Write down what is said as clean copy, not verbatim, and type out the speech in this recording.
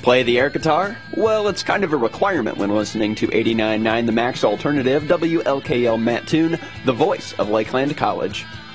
Play the air guitar? Well, it's kind of a requirement when listening to 89.9 The Max Alternative, WLKL Mattoon, the voice of Lakeland College.